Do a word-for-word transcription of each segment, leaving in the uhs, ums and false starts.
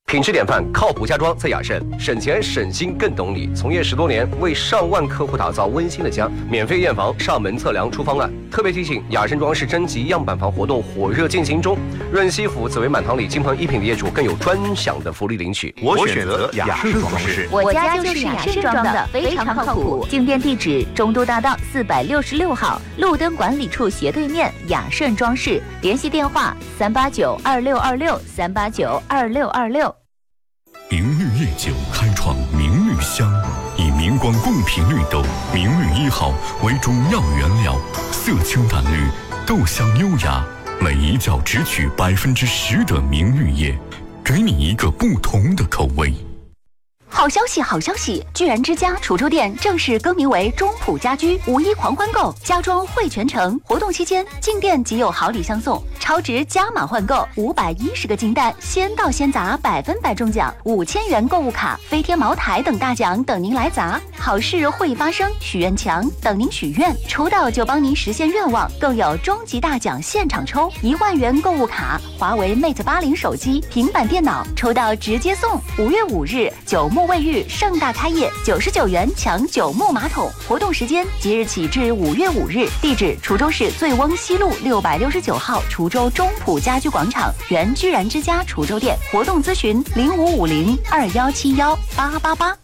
品质典范，靠谱家装在雅盛，省钱省心更懂你。从业十多年，为上万客户打造温馨的家，免费验房、上门测量出方案。特别提醒，雅盛装饰征集样板房活动火热进行中，润西府紫薇满堂里金鹏一品的业主更有专享的福利领取。 我选择雅盛装饰， 我家就是雅盛装的，非常靠谱。进店地址：中都大道四百六十六号，路灯管理处斜对面，雅盛装饰。联系电话：三八九二六二六三八九二六二六。 明绿夜酒开创明绿香，以明光贡品绿豆明绿一号为中药原料，色清淡绿，豆香优雅，每一窖只取百分之十的明绿叶，给你一个不同的口味。 好消息，好消息！居然之家滁州店正式更名为中普家居，五一狂欢购，家装汇全城。活动期间，进店即有好礼相送，超值加码换购五百一十个金蛋，先到先砸，百分百中奖，五千元购物卡、飞天茅台等大奖等您来砸。好事会发生，许愿墙等您许愿，抽到就帮您实现愿望，更有终极大奖现场抽一万元购物卡、华为 Mate 八零手机、平板电脑，抽到直接送。五月五日，九牧卫浴盛大开业，九十九元抢九牧马桶。活动时间即日起至五月五日，地址滁州市醉翁西路六百六十九号滁州中普家居广场，原居然之家滁州店。活动咨询零五五零二幺七幺八八八。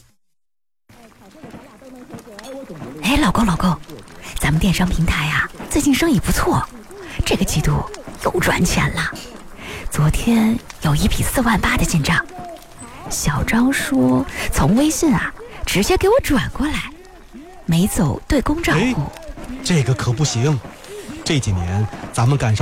哎，老公老公，咱们电商平台啊，最近生意不错，这个季度又赚钱了。昨天有一笔四万八的进账，小张说从微信啊直接给我转过来，没走对公账户。 这个可不行，这几年咱们赶上